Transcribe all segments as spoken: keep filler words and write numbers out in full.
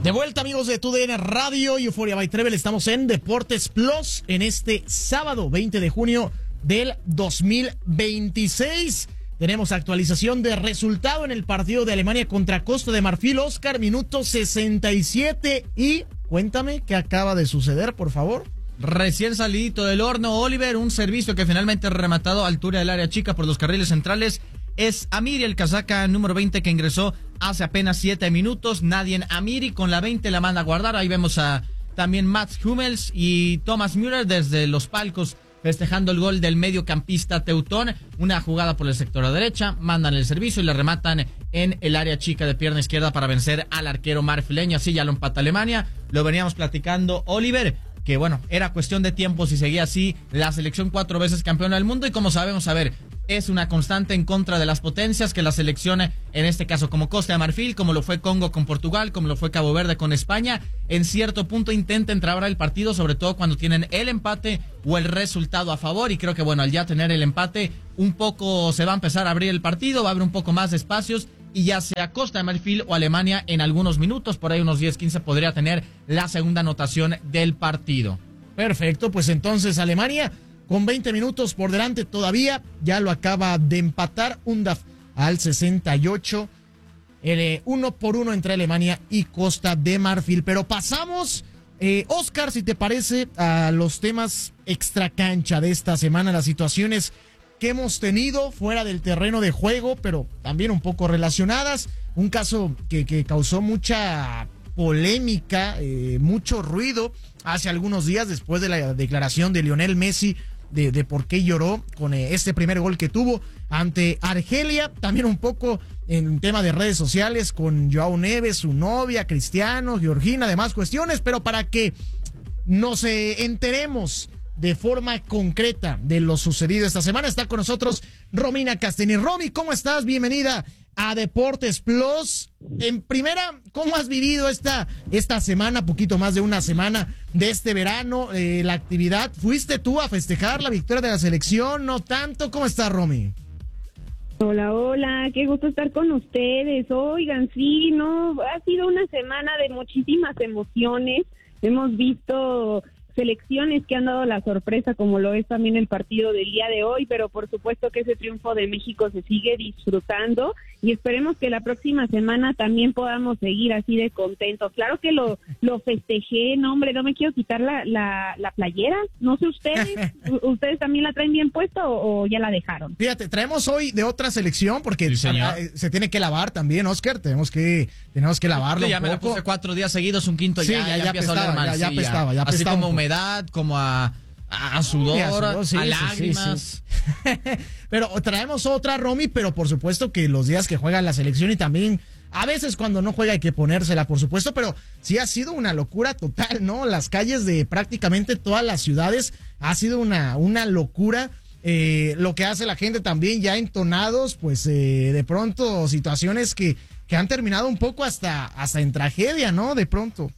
De vuelta, amigos de Tu D N Radio y Euphoria by Trevel, estamos en Deportes Plus en este sábado veinte de junio del dos mil veintiséis. Tenemos actualización de resultado en el partido de Alemania contra Costa de Marfil. Oscar, minuto sesenta y siete. Y cuéntame qué acaba de suceder, por favor. Recién salidito del horno, Oliver, un servicio que finalmente rematado a altura del área chica por los carriles centrales. Es Amiri, el casaca número veinte, que ingresó hace apenas siete minutos. Nadie Amiri con la veinte la manda a guardar. Ahí vemos a también Mats Hummels y Thomas Müller desde los palcos festejando el gol del mediocampista teutón. Una jugada por el sector a derecha, mandan el servicio y le rematan en el área chica de pierna izquierda para vencer al arquero marfileño. Así ya lo empata Alemania. Lo veníamos platicando, Oliver, que bueno, era cuestión de tiempo si seguía así la selección cuatro veces campeona del mundo. Y como sabemos, a ver, es una constante en contra de las potencias que la selección, en este caso como Costa de Marfil, como lo fue Congo con Portugal, como lo fue Cabo Verde con España, en cierto punto intenta entrar el partido, sobre todo cuando tienen el empate o el resultado a favor. Y creo que bueno, al ya tener el empate, un poco se va a empezar a abrir el partido, va a haber un poco más de espacios, y ya sea Costa de Marfil o Alemania en algunos minutos, por ahí unos diez quince, podría tener la segunda anotación del partido. Perfecto, pues entonces Alemania con veinte minutos por delante todavía, ya lo acaba de empatar Undaf al sesenta y ocho, el eh, uno por uno entre Alemania y Costa de Marfil. Pero pasamos, eh, Oscar, si te parece, a los temas extracancha de esta semana, las situaciones que hemos tenido fuera del terreno de juego, pero también un poco relacionadas. Un caso que, que causó mucha polémica, eh, mucho ruido hace algunos días después de la declaración de Lionel Messi de, de por qué lloró con eh, este primer gol que tuvo ante Argelia. También un poco en tema de redes sociales con Joao Neves, su novia, Cristiano, Georgina, demás cuestiones, pero para que nos eh, enteremos de forma concreta de lo sucedido esta semana, está con nosotros Romina Castelli. Romy, ¿cómo estás? Bienvenida a Deportes Plus. En primera, ¿cómo has vivido esta, esta semana, poquito más de una semana de este verano, eh, la actividad? ¿Fuiste tú a festejar la victoria de la selección? ¿No tanto? ¿Cómo estás, Romy? Hola, hola, qué gusto estar con ustedes. Oigan, sí, no, ha sido una semana de muchísimas emociones. Hemos visto selecciones que han dado la sorpresa, como lo es también el partido del día de hoy, pero por supuesto que ese triunfo de México se sigue disfrutando y esperemos que la próxima semana también podamos seguir así de contentos. Claro que lo lo festejé, no hombre, no me quiero quitar la, la, la playera, no sé ustedes, ¿ustedes también la traen bien puesta o, o ya la dejaron? Fíjate, traemos hoy de otra selección porque sí, a, a, se tiene que lavar también, Oscar, tenemos que tenemos que lavarlo sí, ya un me poco. la puse cuatro días seguidos, un quinto sí, ya, ya, ya, ya empieza apestaba, a oler mal, ya, ya sí, apestaba, ya así apestaba como un poco. humedad, como a, a sudor, a, sudor, sí, a sí, lágrimas. Sí, sí. Pero traemos otra, Romy, pero por supuesto que los días que juega la selección y también a veces cuando no juega hay que ponérsela, por supuesto, pero sí ha sido una locura total, ¿no? Las calles de prácticamente todas las ciudades ha sido una, una locura. Eh, lo que hace la gente también ya entonados, pues eh, de pronto situaciones que, que han terminado un poco hasta, hasta en tragedia, ¿no? De pronto.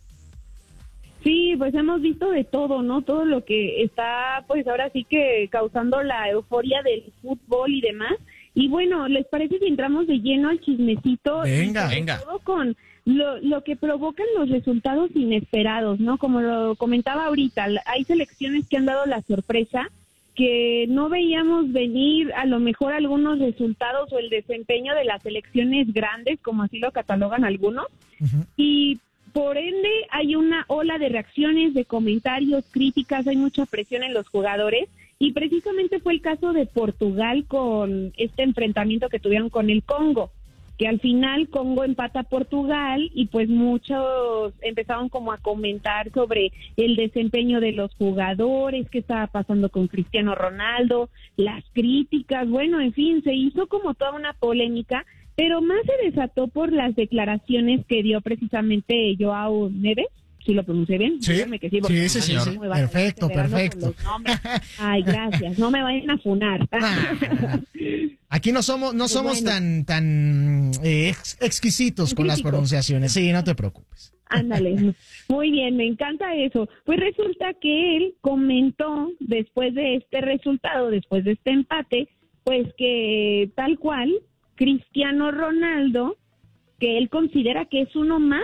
Sí, pues hemos visto de todo, ¿no? Todo lo que está, pues ahora sí que causando la euforia del fútbol y demás. Y bueno, ¿les parece si entramos de lleno al chismecito? Venga, y venga. Todo con lo, lo que provocan los resultados inesperados, ¿no? Como lo comentaba ahorita, hay selecciones que han dado la sorpresa, que no veíamos venir a lo mejor algunos resultados o el desempeño de las selecciones grandes, como así lo catalogan algunos. Uh-huh. Y por ende hay una ola de reacciones, de comentarios, críticas, hay mucha presión en los jugadores. Y precisamente fue el caso de Portugal con este enfrentamiento que tuvieron con el Congo, que al final Congo empata a Portugal y pues muchos empezaron como a comentar sobre el desempeño de los jugadores, qué estaba pasando con Cristiano Ronaldo, las críticas, bueno, en fin, se hizo como toda una polémica, pero más se desató por las declaraciones que dio precisamente Joao Neves. ¿Sí lo pronuncié bien? Sí, que sí, sí, sí, señor. No perfecto, perfecto. Ay, gracias. No me vayan a funar. Ah, aquí no somos, no somos bueno. tan, tan eh, ex, exquisitos con las pronunciaciones. Sí, no te preocupes. Ándale. Muy bien, me encanta eso. Pues resulta que él comentó después de este resultado, después de este empate, pues que tal cual Cristiano Ronaldo, que él considera que es uno más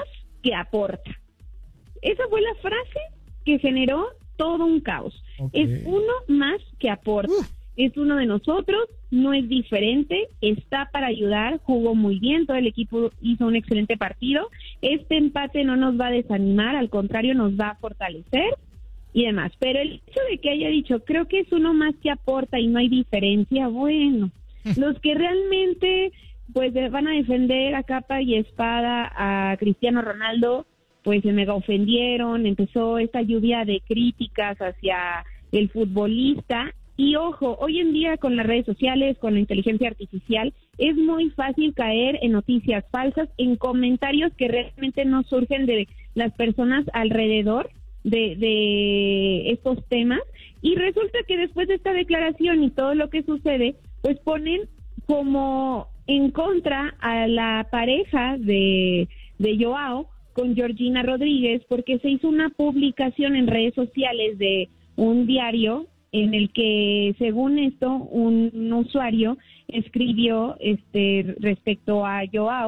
que aporta. Esa fue la frase que generó todo un caos. Okay. Es uno más que aporta. Uh. Es uno de nosotros, no es diferente, está para ayudar, jugó muy bien, todo el equipo hizo un excelente partido. Este empate no nos va a desanimar, al contrario, nos va a fortalecer y demás. Pero el hecho de que haya dicho, creo que es uno más que aporta y no hay diferencia, bueno, los que realmente pues van a defender a capa y espada a Cristiano Ronaldo, pues se mega ofendieron, empezó esta lluvia de críticas hacia el futbolista. Y ojo, hoy en día con las redes sociales, con la inteligencia artificial, es muy fácil caer en noticias falsas, en comentarios que realmente no surgen de las personas alrededor de, de estos temas. Y resulta que después de esta declaración y todo lo que sucede, pues ponen como en contra a la pareja de, de Joao con Georgina Rodríguez, porque se hizo una publicación en redes sociales de un diario en el que, según esto, un usuario escribió este respecto a Joao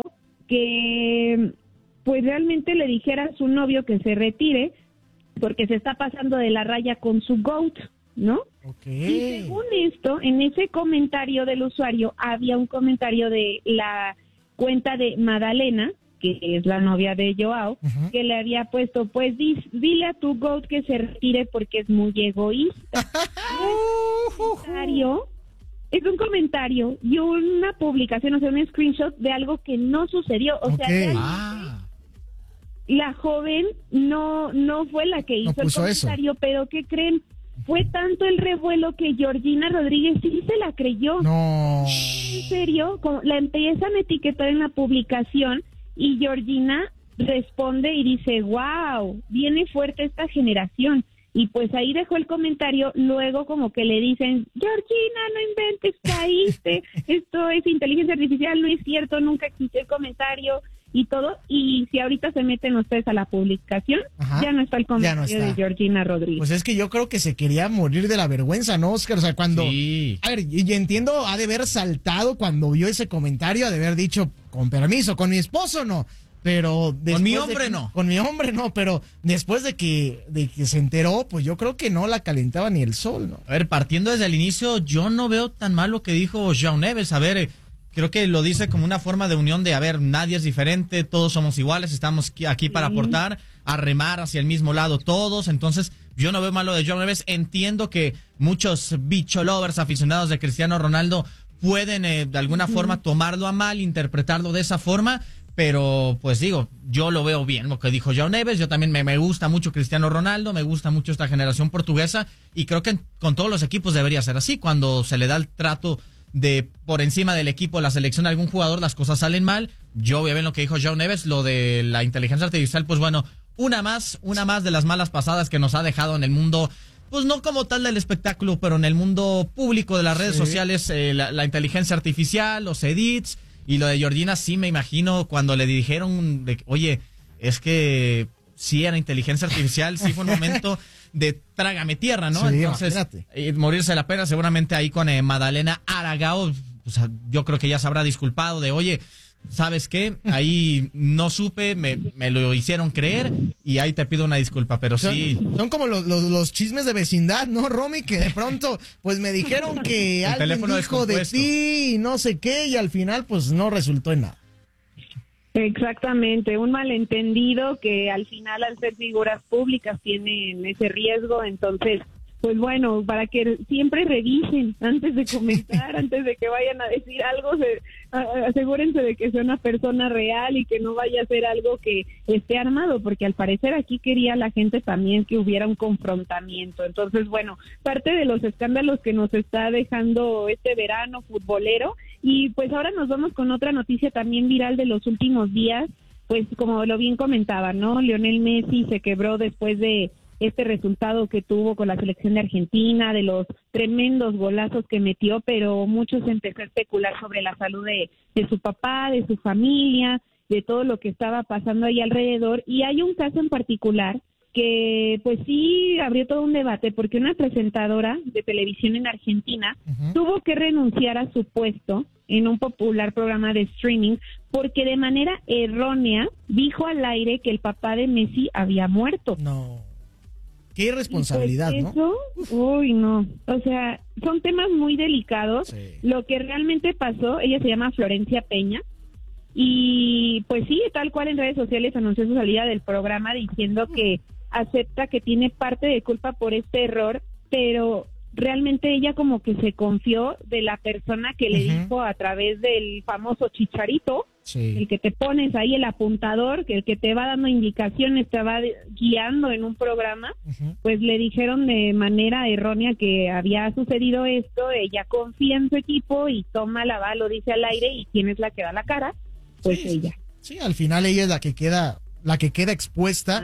que pues realmente le dijera a su novio que se retire porque se está pasando de la raya con su GOAT, ¿no? Okay. Y según esto, en ese comentario del usuario había un comentario de la cuenta de Madalena, que es la novia de Joao, uh-huh. que le había puesto, pues di, dile a tu GOAT que se retire porque es muy egoísta. es, un comentario, es un comentario y una publicación, o sea, un screenshot de algo que no sucedió. O okay. sea, ah. la joven no, no fue la que hizo no el comentario, eso. Pero ¿qué creen? Fue tanto el revuelo que Georgina Rodríguez sí se la creyó. No. En serio, como la empiezan a etiquetar en la publicación. Y Georgina responde y dice, wow, viene fuerte esta generación. Y pues ahí dejó el comentario, luego como que le dicen, Georgina, no inventes, caíste, esto es inteligencia artificial, no es cierto, nunca existió el comentario y todo. Y si ahorita se meten ustedes a la publicación, Ajá, ya no está el comentario no está. de Georgina Rodríguez. Pues es que yo creo que se quería morir de la vergüenza, ¿no, Oscar? O sea, cuando... Sí. A ver, y entiendo, ha de haber saltado cuando vio ese comentario, ha de haber dicho, con permiso, con mi esposo no, pero... Con mi hombre de, no. Con mi hombre no, pero después de que, de que se enteró, pues yo creo que no la calentaba ni el sol, ¿no? A ver, partiendo desde el inicio, yo no veo tan mal lo que dijo Joao Neves, a ver... Creo que lo dice como una forma de unión de, a ver, nadie es diferente, todos somos iguales, estamos aquí para aportar, a remar hacia el mismo lado todos. Entonces, yo no veo malo de Joao Neves. Entiendo que muchos bicho lovers aficionados de Cristiano Ronaldo pueden eh, de alguna uh-huh. forma tomarlo a mal, interpretarlo de esa forma, pero pues digo, yo lo veo bien lo que dijo Joao Neves. Yo también me, me gusta mucho Cristiano Ronaldo, me gusta mucho esta generación portuguesa y creo que con todos los equipos debería ser así. Cuando se le da el trato de por encima del equipo, la selección de algún jugador, las cosas salen mal. Yo voy a ver lo que dijo Joao Neves, lo de la inteligencia artificial, pues bueno, una más, una más de las malas pasadas que nos ha dejado en el mundo, pues no como tal del espectáculo, pero en el mundo público de las redes sí. sociales, eh, la, la inteligencia artificial, los edits, y lo de Georgina sí me imagino cuando le dijeron, de, oye, es que sí era inteligencia artificial, sí fue un momento de trágame tierra, ¿no? Sí, entonces, eh, morirse la pena, seguramente ahí con eh, Madalena Aragao, o sea, yo creo que ya se habrá disculpado de, oye, ¿sabes qué? Ahí no supe, me, me lo hicieron creer y ahí te pido una disculpa, pero sí. Son, son como los, los, los chismes de vecindad, ¿no, Romy? Que de pronto, pues me dijeron que alguien dijo de ti y no sé qué y al final, pues no resultó en nada. Exactamente, un malentendido que al final, al ser figuras públicas, tienen ese riesgo. Entonces, pues bueno, para que siempre revisen antes de comentar, antes de que vayan a decir algo, se, a, asegúrense de que sea una persona real y que no vaya a ser algo que esté armado, porque al parecer aquí quería la gente también que hubiera un confrontamiento. Entonces, bueno, parte de los escándalos que nos está dejando este verano futbolero. Y pues ahora nos vamos con otra noticia también viral de los últimos días, pues como lo bien comentaba, ¿no? Lionel Messi se quebró después de este resultado que tuvo con la selección de Argentina, de los tremendos golazos que metió, pero muchos empezó a especular sobre la salud de, de su papá, de su familia, de todo lo que estaba pasando ahí alrededor. Y hay un caso en particular que pues sí abrió todo un debate, porque una presentadora de televisión en Argentina uh-huh. tuvo que renunciar a su puesto en un popular programa de streaming porque de manera errónea dijo al aire que el papá de Messi había muerto. No. Qué irresponsabilidad, pues eso, ¿no? Uy, no. O sea, son temas muy delicados. Sí. Lo que realmente pasó, ella se llama Florencia Peña, y pues sí, tal cual en redes sociales anunció su salida del programa diciendo que acepta que tiene parte de culpa por este error, pero realmente ella como que se confió de la persona que le uh-huh. dijo a través del famoso chicharito, sí. el que te pones ahí el apuntador, que el que te va dando indicaciones, te va guiando en un programa, uh-huh. pues le dijeron de manera errónea que había sucedido esto, ella confía en su equipo y toma la va, lo dice al aire, y ¿quién es la que da la cara? Pues sí, ella. Sí, al final ella es la que queda, la que queda expuesta.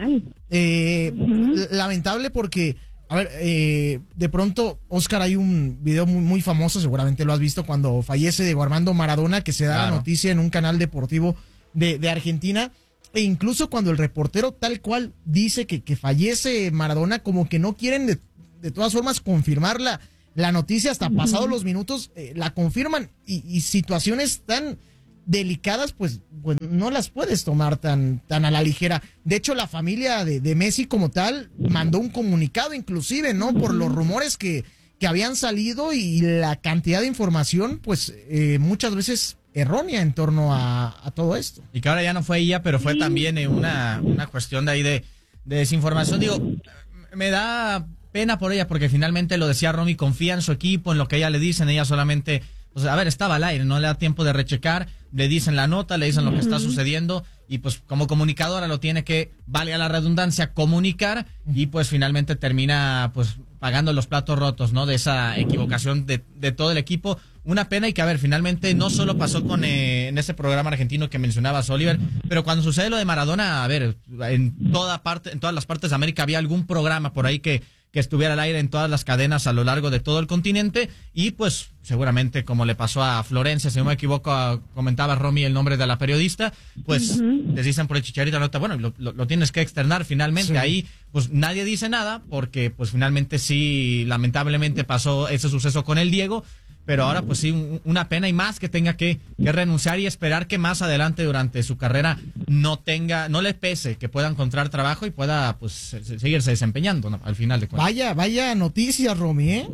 Eh, uh-huh. Lamentable porque, a ver, eh, de pronto, Oscar, hay un video muy, muy famoso, seguramente lo has visto, cuando fallece Diego Armando Maradona, que se da claro. la noticia en un canal deportivo de, de Argentina, e incluso cuando el reportero tal cual dice que, que fallece Maradona, como que no quieren de, de todas formas confirmar la, la noticia, hasta uh-huh. pasados los minutos eh, la confirman, y, y situaciones tan delicadas, pues, pues no las puedes tomar tan, tan a la ligera. De hecho, la familia de, de Messi como tal mandó un comunicado, inclusive, ¿no? Por los rumores que, que habían salido y la cantidad de información, pues, eh, muchas veces errónea en torno a, a todo esto. Y que ahora ya no fue ella, pero fue también eh, una, una cuestión de ahí de, de desinformación. Digo, me da pena por ella, porque finalmente lo decía Romy, confía en su equipo, en lo que ella le dicen, ella solamente... Pues, a ver, estaba al aire, no le da tiempo de rechecar, le dicen la nota, le dicen lo que está sucediendo, y pues como comunicadora lo tiene que, valga la redundancia, comunicar, y pues finalmente termina pues pagando los platos rotos, ¿no? De esa equivocación de, de todo el equipo. Una pena, y que a ver, finalmente no solo pasó con eh, en ese programa argentino que mencionabas, Oliver, pero cuando sucede lo de Maradona, a ver, en toda parte, en todas las partes de América había algún programa por ahí que que estuviera al aire en todas las cadenas a lo largo de todo el continente, y pues seguramente como le pasó a Florencia, si no me equivoco, a, comentaba Romy el nombre de la periodista, pues uh-huh. les dicen por el chicharito nota, bueno, lo, lo, lo tienes que externar finalmente, sí. Ahí pues nadie dice nada, porque pues finalmente sí, lamentablemente pasó ese suceso con el Diego, pero ahora pues sí, una pena, y más que tenga que, que renunciar y esperar que más adelante durante su carrera no tenga, no le pese, que pueda encontrar trabajo y pueda pues seguirse desempeñando, ¿no? Al final de cuentas. Vaya, vaya noticias, Romy, ¿eh?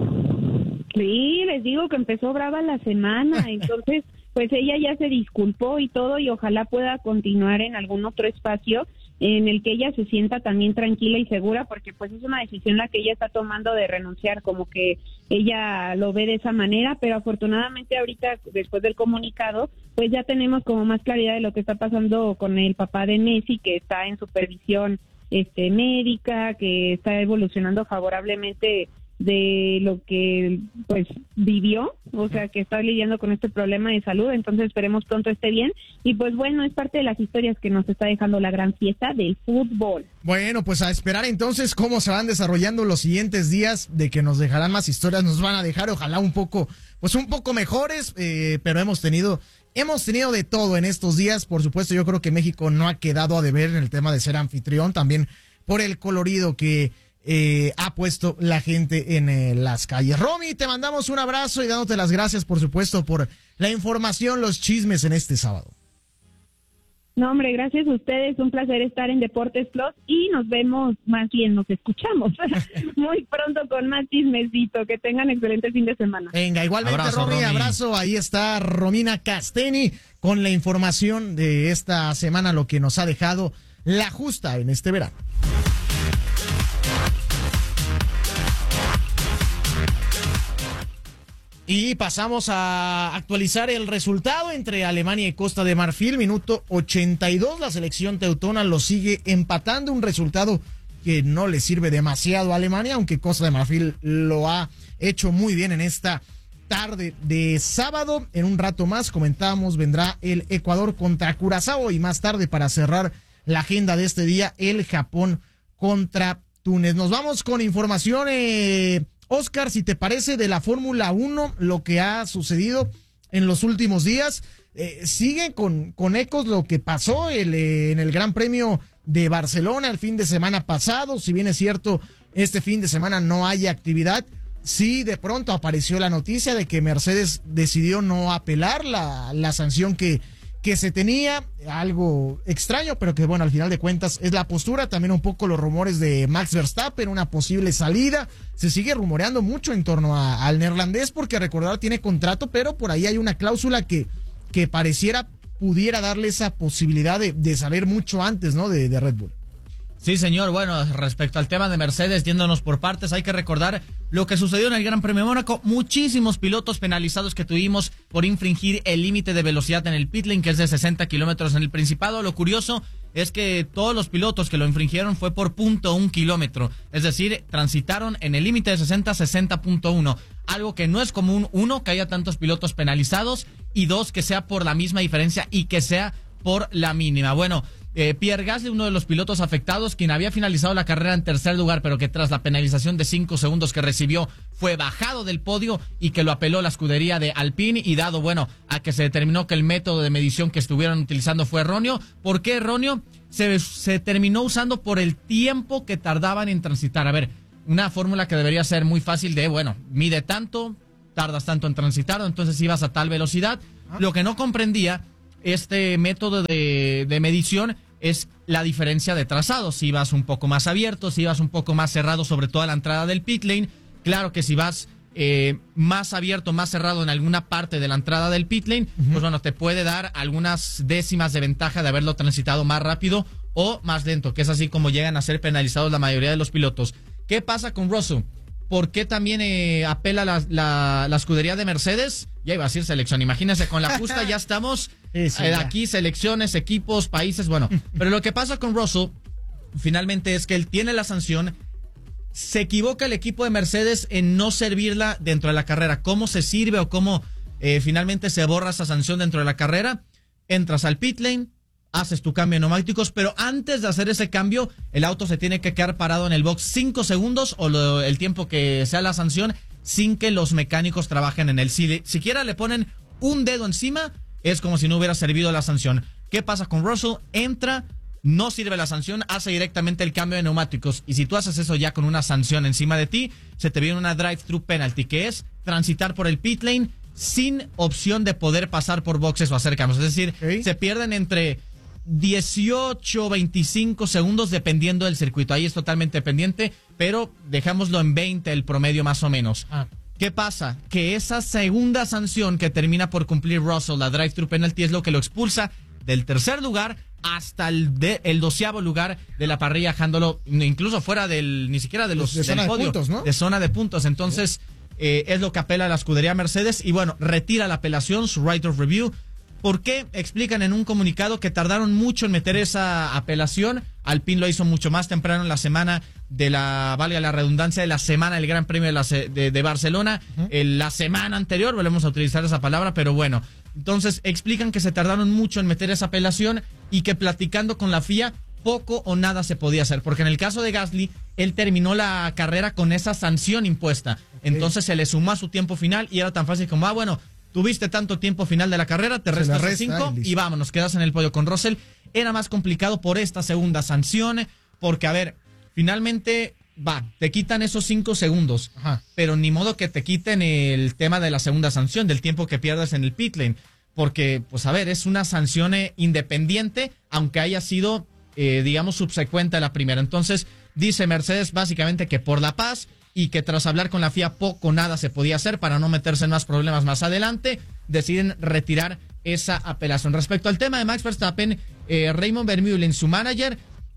Sí, les digo que empezó brava la semana, entonces pues ella ya se disculpó y todo, y ojalá pueda continuar en algún otro espacio en el que ella se sienta también tranquila y segura, porque pues es una decisión la que ella está tomando de renunciar, como que ella lo ve de esa manera, pero afortunadamente ahorita, después del comunicado, pues ya tenemos como más claridad de lo que está pasando con el papá de Messi, que está en supervisión este médica, que está evolucionando favorablemente de lo que pues vivió, o sea que está lidiando con este problema de salud, entonces esperemos pronto esté bien, y pues bueno, es parte de las historias que nos está dejando la gran fiesta del fútbol. Bueno, pues a esperar entonces cómo se van desarrollando los siguientes días, de que nos dejarán más historias, nos van a dejar ojalá un poco, pues un poco mejores, eh, pero hemos tenido, hemos tenido de todo en estos días. Por supuesto, yo creo que México no ha quedado a deber en el tema de ser anfitrión, también por el colorido que Eh, ha puesto la gente en eh, las calles. Romy, te mandamos un abrazo y dándote las gracias, por supuesto, por la información, los chismes en este sábado. No, hombre, gracias a ustedes, un placer estar en Deportes Plus, y nos vemos, más bien nos escuchamos muy pronto con más chismecito. Que tengan excelente fin de semana. Venga, igualmente, abrazo, Romy, Romy, abrazo. Ahí está Romina Casteni con la información de esta semana, lo que nos ha dejado la justa en este verano. Y pasamos a actualizar el resultado entre Alemania y Costa de Marfil. Minuto ochenta y dos, la selección teutona lo sigue empatando, un resultado que no le sirve demasiado a Alemania, aunque Costa de Marfil lo ha hecho muy bien en esta tarde de sábado. En un rato más, comentábamos, vendrá el Ecuador contra Curazao, y más tarde, para cerrar la agenda de este día, el Japón contra Túnez. Nos vamos con información, eh, Oscar, si te parece, de la Fórmula uno, lo que ha sucedido en los últimos días. Eh, sigue con, con ecos lo que pasó el, eh, en el Gran Premio de Barcelona el fin de semana pasado. Si bien es cierto, este fin de semana no hay actividad, sí, de pronto apareció la noticia de que Mercedes decidió no apelar la, la sanción que, que se tenía, algo extraño, pero que bueno, al final de cuentas es la postura. También un poco los rumores de Max Verstappen, una posible salida. Se sigue rumoreando mucho en torno a, al neerlandés, porque recordar tiene contrato, pero por ahí hay una cláusula que, que pareciera pudiera darle esa posibilidad de, de salir mucho antes, ¿no? De, de Red Bull. Sí, señor. Bueno, respecto al tema de Mercedes, yéndonos por partes, hay que recordar lo que sucedió en el Gran Premio de Mónaco. Muchísimos pilotos penalizados que tuvimos por infringir el límite de velocidad en el pit lane, que es de sesenta kilómetros en el Principado. Lo curioso es que todos los pilotos que lo infringieron fue por punto un kilómetro. Es decir, transitaron en el límite de sesenta, sesenta punto uno. Algo que no es común, uno, que haya tantos pilotos penalizados, y dos, que sea por la misma diferencia y que sea por la mínima. Bueno, Eh, Pierre Gasly, uno de los pilotos afectados, quien había finalizado la carrera en tercer lugar, pero que tras la penalización de cinco segundos que recibió fue bajado del podio y que lo apeló la escudería de Alpine, y dado, bueno, a que se determinó que el método de medición que estuvieron utilizando fue erróneo. ¿Por qué erróneo? Se, se terminó usando por el tiempo que tardaban en transitar. A ver, una fórmula que debería ser muy fácil de, bueno, mide tanto, tardas tanto en transitar, entonces ibas a tal velocidad. Lo que no comprendía este método de, de medición es la diferencia de trazados. Si vas un poco más abierto, si vas un poco más cerrado, sobre todo a la entrada del pit lane. Claro que si vas eh, más abierto, más cerrado en alguna parte de la entrada del pit lane, uh-huh. pues bueno, te puede dar algunas décimas de ventaja de haberlo transitado más rápido o más lento, que es así como llegan a ser penalizados la mayoría de los pilotos. ¿Qué pasa con Russell? ¿Por qué también eh, apela la, la, la escudería de Mercedes? Ya iba a decir selección, imagínense, con la justa ya estamos Eso, eh, ya. aquí, selecciones, equipos, países, bueno. Pero lo que pasa con Russell, finalmente, es que él tiene la sanción. Se equivoca el equipo de Mercedes en no servirla dentro de la carrera. ¿Cómo se sirve o cómo eh, finalmente se borra esa sanción dentro de la carrera? Entras al pit lane, haces tu cambio de neumáticos, pero antes de hacer ese cambio, el auto se tiene que quedar parado en el box cinco segundos o lo, el tiempo que sea la sanción, sin que los mecánicos trabajen en él. Si siquiera le ponen un dedo encima, es como si no hubiera servido la sanción. ¿Qué pasa con Russell? Entra, no sirve la sanción, hace directamente el cambio de neumáticos. Y si tú haces eso ya con una sanción encima de ti, se te viene una drive-thru penalty, que es transitar por el pit lane sin opción de poder pasar por boxes o hacer cambios. Es decir, ¿sí? Se pierden entre dieciocho, veinticinco segundos dependiendo del circuito. Ahí es totalmente dependiente, pero dejámoslo en veinte el promedio más o menos. Ah. ¿Qué pasa? Que esa segunda sanción que termina por cumplir Russell, la drive-thru penalty, es lo que lo expulsa del tercer lugar hasta el, de, el doceavo lugar de la parrilla, dejándolo incluso fuera del, ni siquiera de los de del zona podio, de puntos, ¿no? De zona de puntos. Entonces, sí. eh, es lo que apela a la escudería Mercedes y bueno, retira la apelación, su right of review. ¿Por qué? Explican en un comunicado que tardaron mucho en meter esa apelación. Alpine lo hizo mucho más temprano en la semana de la, valga la redundancia, de la semana del Gran Premio de, la, de, de Barcelona. Uh-huh. En la semana anterior, volvemos a utilizar esa palabra, pero bueno. Entonces explican que se tardaron mucho en meter esa apelación y que platicando con la F I A poco o nada se podía hacer. Porque en el caso de Gasly, él terminó la carrera con esa sanción impuesta. Okay. Entonces se le sumó a su tiempo final y era tan fácil como, ah, bueno, tuviste tanto tiempo final de la carrera, te restas resta, cinco y, y vámonos, quedas en el podio con Russell. Era más complicado por esta segunda sanción, porque, a ver, finalmente, va, te quitan esos cinco segundos, Ajá. pero ni modo que te quiten el tema de la segunda sanción, del tiempo que pierdes en el pit lane, porque, pues, a ver, es una sanción independiente, aunque haya sido, eh, digamos, subsecuente a la primera. Entonces, dice Mercedes básicamente que por la paz, y que tras hablar con la F I A poco o nada se podía hacer para no meterse en más problemas más adelante, deciden retirar esa apelación. Respecto al tema de Max Verstappen, eh, Raymond Vermeulen, su manager,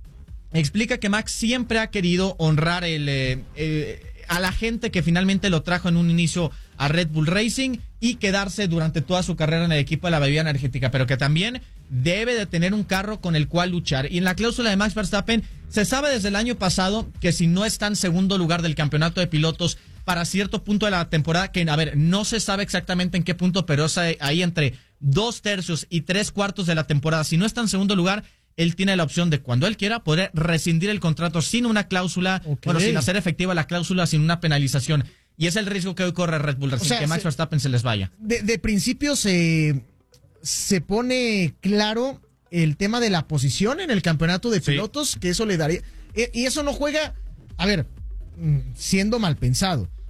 explica que Max siempre ha querido honrar el, eh, eh, a la gente que finalmente lo trajo en un inicio a Red Bull Racing y quedarse durante toda su carrera en el equipo de la bebida energética, pero que también debe de tener un carro con el cual luchar. Y en la cláusula de Max Verstappen se sabe desde el año pasado que si no está en segundo lugar del campeonato de pilotos para cierto punto de la temporada, que a ver, no se sabe exactamente en qué punto, pero es ahí entre dos tercios y tres cuartos de la temporada, si no está en segundo lugar, él tiene la opción de cuando él quiera poder rescindir el contrato sin una cláusula, okay. bueno, sin hacer efectiva la cláusula, sin una penalización. Y es el riesgo que hoy corre Red Bull, Racing, o sea, que Max se, Verstappen se les vaya. De, de principio se, se pone claro el tema de la posición en el campeonato de pilotos, sí. que eso le daría... Y eso no juega, a ver, siendo mal pensado.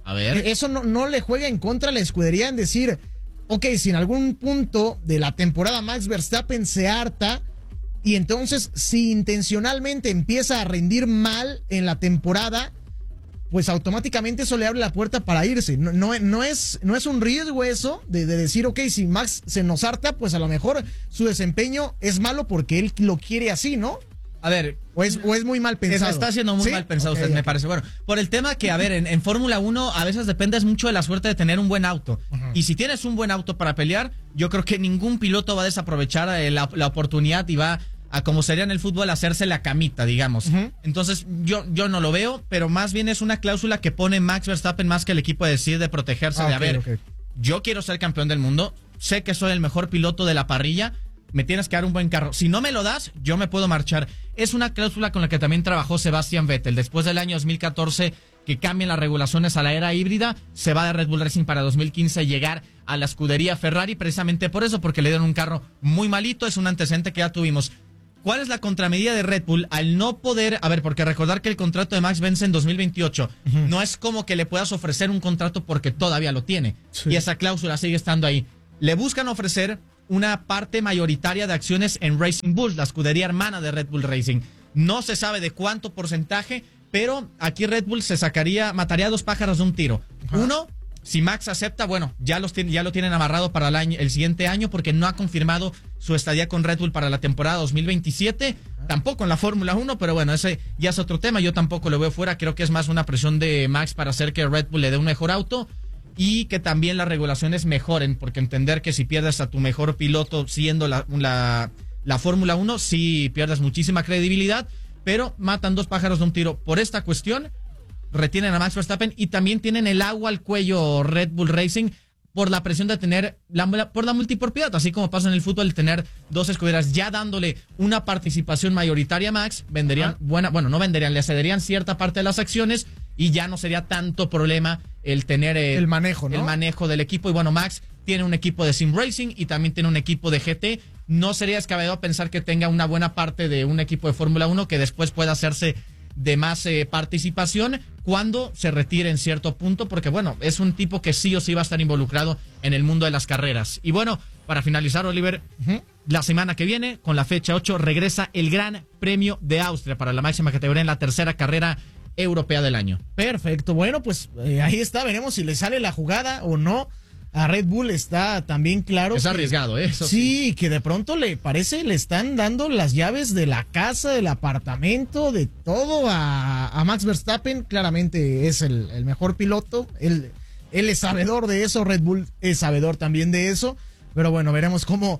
A ver. Eso no, no le juega en contra a la escudería en decir, ok, si en algún punto de la temporada Max Verstappen se harta y entonces si intencionalmente empieza a rendir mal en la temporada, pues automáticamente eso le abre la puerta para irse. No, no, no, es, no es un riesgo eso de, de decir, ok, si Max se nos harta, pues a lo mejor su desempeño es malo porque él lo quiere así, ¿no? A ver, o es, o es muy mal pensado. Está siendo muy ¿Sí? mal pensado okay, usted, okay. me parece. Bueno, por el tema que, a ver, en, en Fórmula uno a veces dependes mucho de la suerte de tener un buen auto. Uh-huh. Y si tienes un buen auto para pelear, yo creo que ningún piloto va a desaprovechar eh, la, la oportunidad y va a, como sería en el fútbol, hacerse la camita, digamos. Uh-huh. Entonces, yo, yo no lo veo, pero más bien es una cláusula que pone Max Verstappen más que el equipo decide de protegerse ah, de, okay, a ver, okay. yo quiero ser campeón del mundo, sé que soy el mejor piloto de la parrilla, me tienes que dar un buen carro. Si no me lo das, yo me puedo marchar. Es una cláusula con la que también trabajó Sebastian Vettel. Después del año dos mil catorce, que cambien las regulaciones a la era híbrida, se va de Red Bull Racing para dos mil quince llegar a la escudería Ferrari, precisamente por eso, porque le dieron un carro muy malito. Es un antecedente que ya tuvimos. ¿Cuál es la contramedida de Red Bull al no poder? A ver, porque recordar que el contrato de Max vence en dos mil veintiocho. Uh-huh. No es como que le puedas ofrecer un contrato porque todavía lo tiene. Sí. Y esa cláusula sigue estando ahí. Le buscan ofrecer una parte mayoritaria de acciones en Racing Bulls, la escudería hermana de Red Bull Racing. No se sabe de cuánto porcentaje, pero aquí Red Bull se sacaría, mataría dos pájaros de un tiro. Ajá. Uno, si Max acepta, bueno, ya, los ya lo tienen amarrado para el, año, el siguiente año porque no ha confirmado su estadía con Red Bull para la temporada dos mil veintisiete, Ajá. tampoco en la Fórmula uno, pero bueno, ese ya es otro tema, yo tampoco lo veo fuera, creo que es más una presión de Max para hacer que Red Bull le dé un mejor auto. Y que también las regulaciones mejoren, porque entender que si pierdes a tu mejor piloto siendo la, la, la Fórmula uno, sí pierdes muchísima credibilidad, pero matan dos pájaros de un tiro. Por esta cuestión, retienen a Max Verstappen y también tienen el agua al cuello Red Bull Racing por la presión de tener, la, por la multipropiedad, así como pasa en el fútbol, tener dos escuderas ya dándole una participación mayoritaria a Max, venderían Ajá. buena, bueno, no venderían, le cederían cierta parte de las acciones y ya no sería tanto problema el tener el, el manejo, ¿no? El manejo del equipo. Y bueno, Max tiene un equipo de Sim Racing y también tiene un equipo de G T. No sería descabellado pensar que tenga una buena parte de un equipo de Fórmula uno que después pueda hacerse de más eh, participación cuando se retire en cierto punto, porque bueno, es un tipo que sí o sí va a estar involucrado en el mundo de las carreras. Y bueno, para finalizar, Oliver, uh-huh. la semana que viene, con la fecha ocho, regresa el Gran Premio de Austria para la máxima categoría en la tercera carrera europea del año. Perfecto, bueno, pues eh, ahí está, veremos si le sale la jugada o no. A Red Bull está también claro. Es que, arriesgado, ¿eh? Eso sí, sí, que de pronto le parece, le están dando las llaves de la casa, del apartamento, de todo a, a Max Verstappen. Claramente es el, el mejor piloto. Él, él es sabedor de eso, Red Bull es sabedor también de eso. Pero bueno, veremos cómo,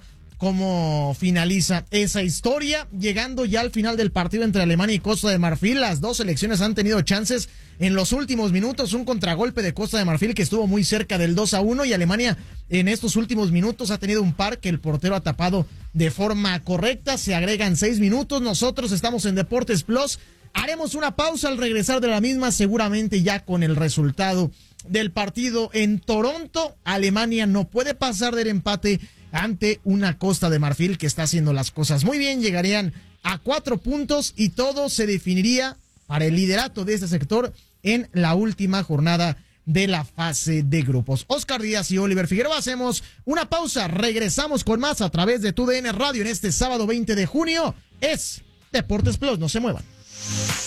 cómo finaliza esa historia. Llegando ya al final del partido entre Alemania y Costa de Marfil, las dos selecciones han tenido chances en los últimos minutos, un contragolpe de Costa de Marfil que estuvo muy cerca del dos a uno y Alemania en estos últimos minutos ha tenido un par que el portero ha tapado de forma correcta. Se agregan seis minutos, nosotros estamos en Deportes Plus, haremos una pausa al regresar de la misma, seguramente ya con el resultado del partido en Toronto. Alemania no puede pasar del empate ante una Costa de Marfil que está haciendo las cosas muy bien, llegarían a cuatro puntos y todo se definiría para el liderato de este sector en la última jornada de la fase de grupos. Oscar Díaz y Oliver Figueroa, hacemos una pausa, regresamos con más a través de Tu D N Radio en este sábado veinte de junio. Es Deportes Plus, no se muevan.